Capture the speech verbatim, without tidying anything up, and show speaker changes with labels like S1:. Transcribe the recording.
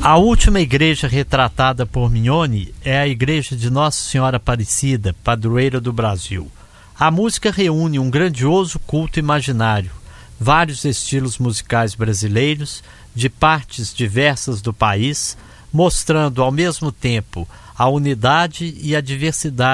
S1: A última igreja retratada por Mignone é a igreja de Nossa Senhora Aparecida, padroeira do Brasil. A música reúne um grandioso culto imaginário, vários estilos musicais brasileiros, de partes diversas do país, mostrando ao mesmo tempo a unidade e a diversidade